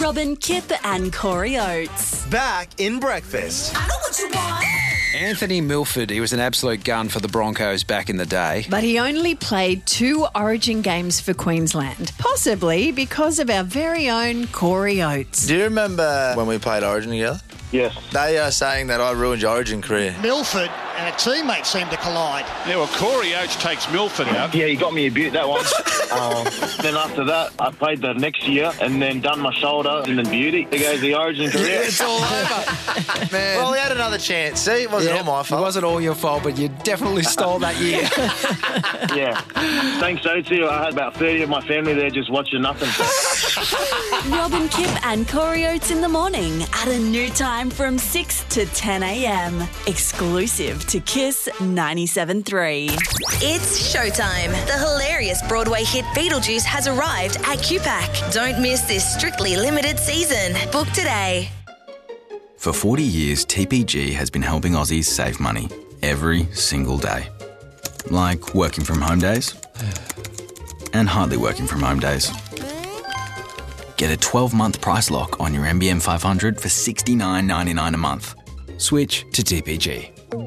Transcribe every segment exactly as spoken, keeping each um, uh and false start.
Robin, Kip and Corey Oates. Back in breakfast. I know what you want. Anthony Milford, he was an absolute gun for the Broncos back in the day. But he only played two Origin games for Queensland, possibly because of our very own Corey Oates. Do you remember when we played Origin together? Yes. They are saying that I ruined your Origin career. Milford and a teammate seem to collide. Yeah, well, Corey Oates takes Milford out. Yeah, he got me a bit, that one. um, then after that, I played the next year and then done my shoulder and then beauty. There goes the Origin career. It's all over. Man. Well, we had another chance. See, it wasn't Yeah, all my fault. It wasn't all your fault, but you definitely stole that year. Yeah. Thanks, Oatesy. I had about thirty of my family there just watching nothing. Robin, Kip and Corey Oates in the morning at a new time from six to ten a.m. Exclusive to Kiss ninety-seven point three. It's showtime. The hilarious Broadway hit Beetlejuice has arrived at Q PAC. Don't miss this strictly limited season. Book today. For forty years, T P G has been helping Aussies save money every single day. Like working from home days and hardly working from home days. Get a twelve-month price lock on your M B M five hundred for sixty-nine ninety-nine a month. Switch to T P G.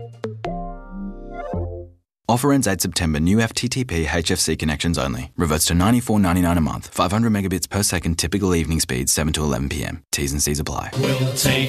Offer ends eighth September. New F T T P H F C connections only. Reverts to ninety-four ninety-nine a month. five hundred megabits per second typical evening speed seven to eleven p.m. T's and C's apply. We'll take